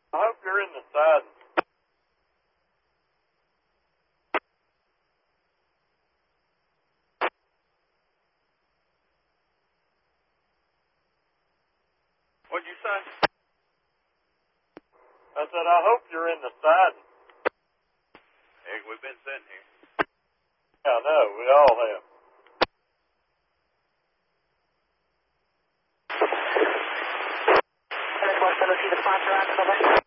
I hope you're in the siding. What'd you say? I said, I hope you're in the siding. Heck, we've been sitting here. Yeah, I know. We all have. Responsibility to sponsor on the